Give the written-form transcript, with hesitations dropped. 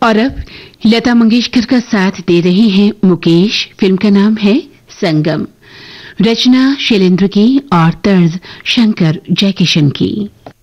और अब लता मंगेशकर का साथ दे रहे हैं मुकेश। फिल्म का नाम है संगम। रचना शैलेंद्र की और तर्ज शंकर जयकिशन की।